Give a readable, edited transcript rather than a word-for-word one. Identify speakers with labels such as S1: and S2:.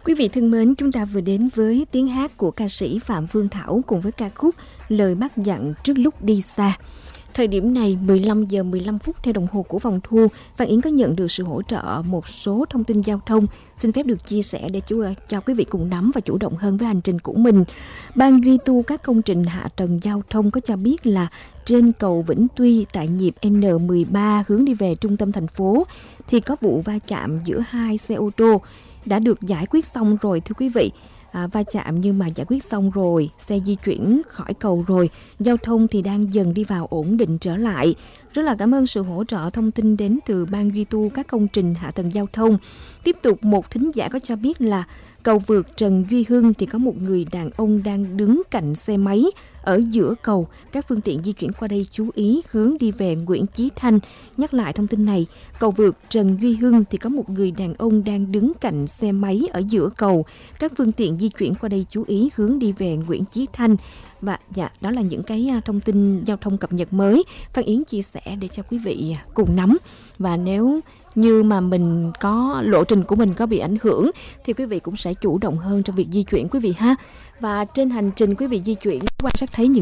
S1: Quý vị thân mến, chúng ta vừa đến với tiếng hát của ca sĩ Phạm Phương Thảo cùng với ca khúc Lời Bác Dặn Trước Lúc Đi Xa. Thời điểm này 15 giờ 15 phút theo đồng hồ của vòng thu, Văn Yến có nhận được sự hỗ trợ một số thông tin giao thông. Xin phép được chia sẻ để cho quý vị cùng nắm và chủ động hơn với hành trình của mình. Ban duy tu các công trình hạ tầng giao thông có cho biết là trên cầu Vĩnh Tuy tại nhịp N13 hướng đi về trung tâm thành phố thì có vụ va chạm giữa hai xe ô tô đã được giải quyết xong rồi thưa quý vị. Va chạm nhưng mà giải quyết xong rồi, xe di chuyển khỏi cầu rồi, giao thông thì đang dần đi vào ổn định trở lại. Rất là cảm ơn sự hỗ trợ thông tin đến từ Ban duy tu các công trình hạ tầng giao thông. Tiếp tục một thính giả có cho biết là cầu vượt Trần Duy Hưng thì có một người đàn ông đang đứng cạnh xe máy ở giữa cầu. Các phương tiện di chuyển qua đây chú ý hướng đi về Nguyễn Chí Thanh. Nhắc lại thông tin này, cầu vượt Trần Duy Hưng thì có một người đàn ông đang đứng cạnh xe máy ở giữa cầu. Các phương tiện di chuyển qua đây chú ý hướng đi về Nguyễn Chí Thanh. Và đó là những cái thông tin giao thông cập nhật mới Phan Yến chia sẻ để cho quý vị cùng nắm. Và nếu như mà mình có lộ trình của mình có bị ảnh hưởng thì quý vị cũng sẽ chủ động hơn trong việc di chuyển quý vị ha. Và trên hành trình quý vị di chuyển quan sát thấy những